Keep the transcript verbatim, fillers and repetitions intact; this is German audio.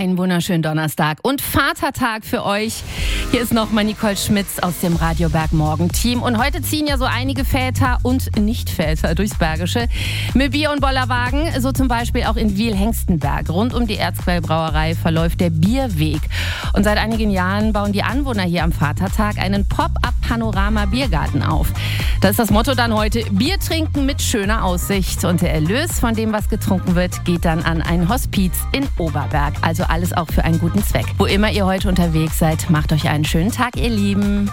Einen wunderschönen Donnerstag und Vatertag für euch. Hier ist nochmal Nicole Schmitz aus dem Radio Bergmorgen-Team. Und heute ziehen ja so einige Väter und Nicht-Väter durchs Bergische mit Bier- und Bollerwagen. So zum Beispiel auch in Wiel-Hengstenberg. Rund um die Erzquellbrauerei verläuft der Bierweg. Und seit einigen Jahren bauen die Anwohner hier am Vatertag einen Pop-up-Panorama-Biergarten auf. Da ist das Motto dann heute: Bier trinken mit schöner Aussicht. Und der Erlös von dem, was getrunken wird, geht dann an ein Hospiz in Oberberg. Also alles auch für einen guten Zweck. Wo immer ihr heute unterwegs seid, macht euch einen schönen Tag, ihr Lieben.